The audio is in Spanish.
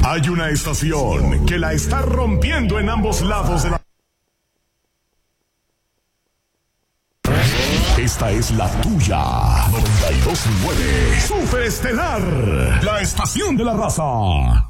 Hay una estación que la está rompiendo en ambos lados de la... Esta es la tuya. 92.9. Superestelar. La estación de la raza.